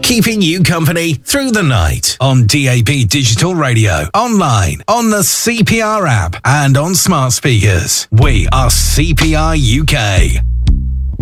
keeping you company through the night on DAB Digital Radio, online, on the CPR app, and on smart speakers. We are CPR UK.